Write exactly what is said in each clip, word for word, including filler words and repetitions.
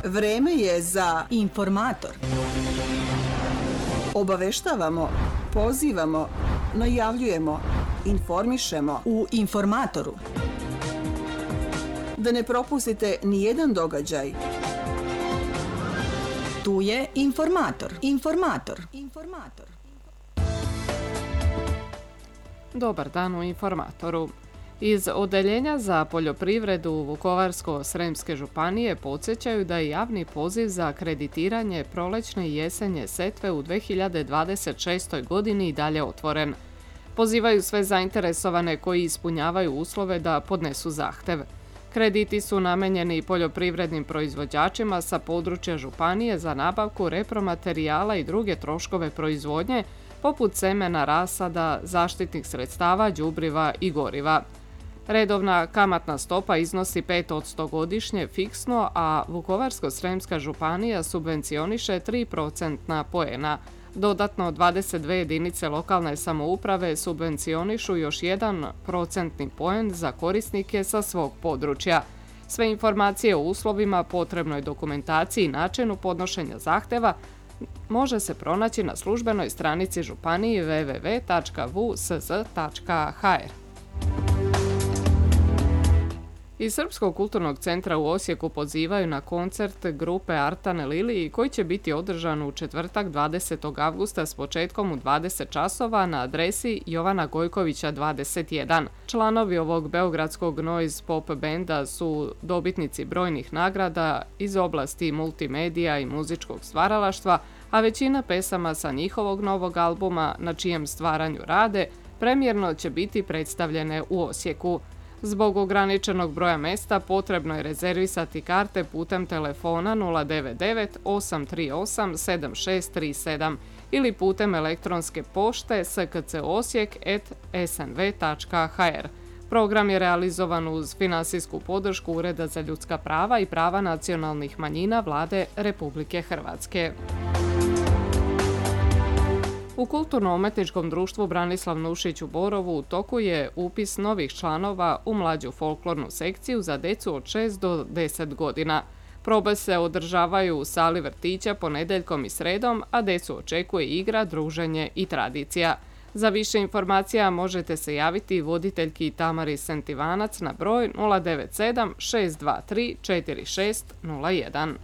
Vreme je za Informator. Obaveštavamo, pozivamo, najavljujemo, informišemo U Informatoru. Da ne propustite ni jedan događaj. Tu je Informator. Informator. Informator. Dobar dan u Informatoru. Iz Odeljenja za poljoprivredu Vukovarsko-srijemske županije podsjećaju da je javni poziv za kreditiranje prolećne i jesenje setve u dve hiljade dvadeset šestoj. godini i dalje otvoren. Pozivaju sve zainteresovane koji ispunjavaju uslove da podnesu zahtev. Krediti su namenjeni poljoprivrednim proizvođačima sa područja županije za nabavku repromaterijala i druge troškove proizvodnje, poput semena, rasada, zaštitnih sredstava, đubriva i goriva. Redovna kamatna stopa iznosi pet posto godišnje fiksno, a Vukovarsko-srijemska županija subvencioniše tri procentna poena. Dodatno dvadeset dvije jedinice lokalne samouprave subvencionišu još jedan procentni poen za korisnike sa svog područja. Sve informacije o uslovima, potrebnoj dokumentaciji i načinu podnošenja zahteva može se pronaći na službenoj stranici županije w w w tačka v u s z tačka h r. Iz Srpskog kulturnog centra u Osijeku pozivaju na koncert grupe Artane Liliji koji će biti održan u četvrtak dvadesetog avgusta s početkom u dvadeset časova na adresi Jovana Gojkovića dvadeset jedan. Članovi ovog beogradskog noise pop benda su dobitnici brojnih nagrada iz oblasti multimedija i muzičkog stvaralaštva, a većina pesama sa njihovog novog albuma na čijem stvaranju rade premijerno će biti predstavljene u Osijeku. Zbog ograničenog broja mesta potrebno je rezervisati karte putem telefona nula devet devet osam tri osam sedam šest tri sedam ili putem elektronske pošte s k c osijek at s n v tačka h r. Program je realizovan uz finansijsku podršku Ureda za ljudska prava i prava nacionalnih manjina Vlade Republike Hrvatske. U Kulturno-umetničkom društvu Branislav Nušić u Borovu u toku je upis novih članova u mlađu folklornu sekciju za decu od šest do deset godina. Probe se održavaju u sali vrtića ponedjeljkom i sredom, a decu očekuje igra, druženje i tradicija. Za više informacija možete se javiti voditeljki Tamari Sentivanac na broj nula devet sedam šest dva tri četiri šest nula jedan.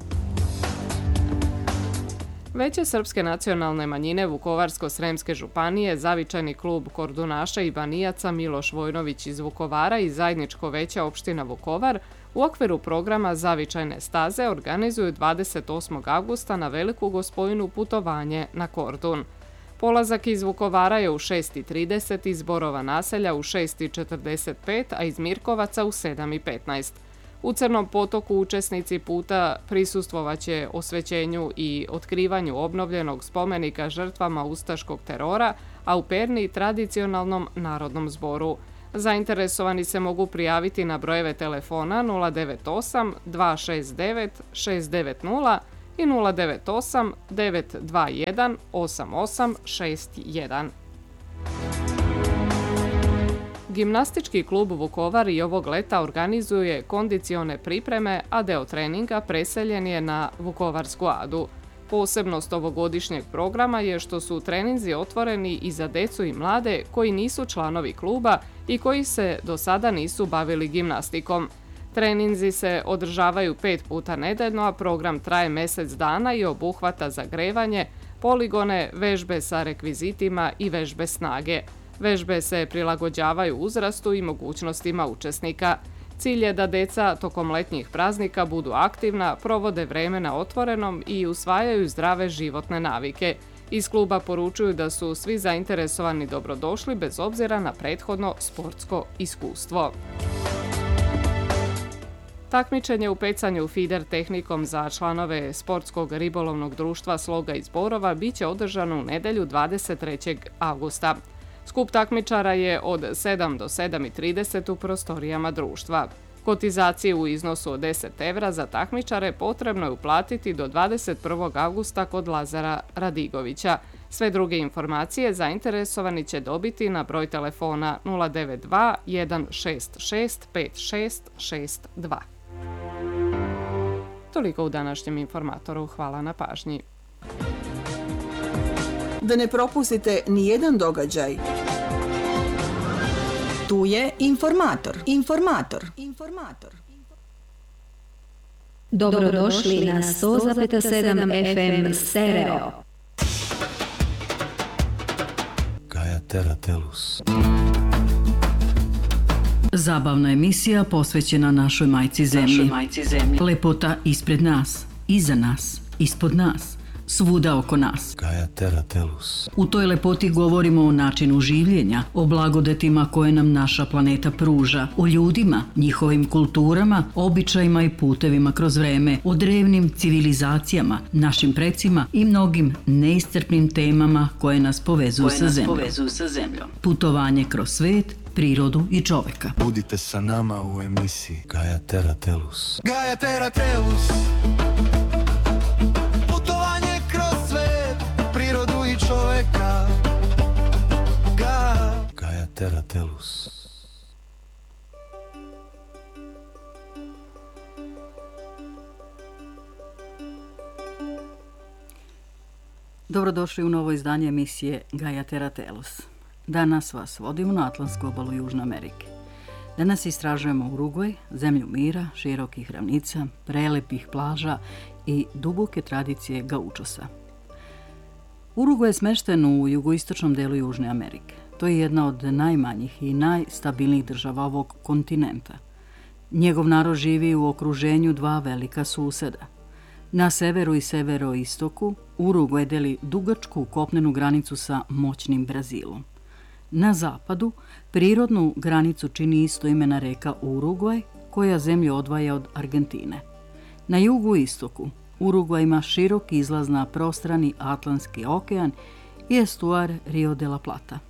Veće srpske nacionalne manjine Vukovarsko-srijemske županije, Zavičajni klub kordunaša i banijaca Miloš Vojnović iz Vukovara i zajedničko veće opština Vukovar u okviru programa Zavičajne staze organizuju dvadeset osmog avgusta na Veliku Gospojinu putovanje na Kordun. Polazak iz Vukovara je u šest i trideset, iz Borova naselja u šest i četrdeset pet, a iz Mirkovaca u sedam i petnaest. U Crnom potoku učesnici puta prisustvovaće osvećenju i otkrivanju obnovljenog spomenika žrtvama ustaškog terora, a u Perni tradicionalnom narodnom zboru. Zainteresovani se mogu prijaviti na brojeve telefona nula devet osam dva šest devet šest devet nula i nula devet osam devet dva jedan osam osam šest jedan. Gimnastički klub Vukovar i ovog leta organizuje kondicione pripreme, a deo treninga preseljen je na Vukovarsku adu. Posebnost ovogodišnjeg programa je što su treninzi otvoreni i za decu i mlade koji nisu članovi kluba i koji se do sada nisu bavili gimnastikom. Treninzi se održavaju pet puta nedeljno, a program traje mjesec dana i obuhvata zagrevanje, poligone, vežbe sa rekvizitima i vežbe snage. Vežbe se prilagođavaju uzrastu i mogućnostima učesnika. Cilj je da deca tokom letnjih praznika budu aktivna, provode vreme na otvorenom i usvajaju zdrave životne navike. Iz kluba poručuju da su svi zainteresovani dobrodošli bez obzira na prethodno sportsko iskustvo. Takmičenje u pecanju fider tehnikom za članove Sportskog ribolovnog društva Sloga iz Borova biće održano u nedjelju dvadeset trećeg avgusta. Skup takmičara je od sedam do sedam i trideset u prostorijama društva. Kotizaciju u iznosu od deset evra za takmičare potrebno je uplatiti do dvadeset prvog avgusta kod Lazara Radigovića. Sve druge informacije zainteresovani će dobiti na broj telefona nula devet dva jedan šest šest pet šest šest dva. Toliko u današnjem informatoru. Hvala na pažnji. Da ne propustite ni jedan događaj. Tu je informator. Informator. Informator. Dobrodošli na sto zarez sedam F M stereo. Gaia Terra Tellus. Zabavna emisija posvećena našoj majci zemlji. majci zemlji. Lepota ispred nas, iza nas, ispod nas, svuda oko nas. Gaia Terra Tellus. U toj lepoti govorimo o načinu življenja, o blagodetima koje nam naša planeta pruža, o ljudima, njihovim kulturama, običajima i putevima kroz vreme, o drevnim civilizacijama, našim precima i mnogim neiscrpnim temama koje nas povezuju, koje sa, nas zemljom. povezuju sa zemljom. Putovanje kroz svet, prirodu i čoveka. Budite sa nama u emisiji Gaia Terra Tellus. Gaia Terra Tellus. Putovanje kroz svet, prirodu i čoveka. Gaia, Gaia Terra Tellus. Dobrodošli u novo izdanje emisije Gaia Terra Tellus. Danas vas vodimo na Atlantsku obalu Južne Amerike. Danas istražujemo Urugvaj, zemlju mira, širokih ravnica, prelepih plaža i duboke tradicije gaučosa. Urugvaj je smešten u jugoistočnom delu Južne Amerike. To je jedna od najmanjih i najstabilnijih država ovog kontinenta. Njegov narod živi u okruženju dva velika suseda. Na severu i severoistoku Urugvaj deli dugačku kopnenu granicu sa moćnim Brazilom. Na zapadu prirodnu granicu čini istoimena reka Urugvaj, koja zemlju odvaja od Argentine. Na jugu i istoku Urugvaj ima širok izlaz na prostrani Atlantski okean i estuar Rio de la Plata.